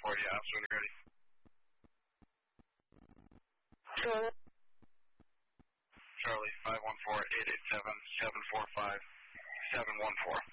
514, yeah, officer when you're ready. Charlie, 514-887-745-714.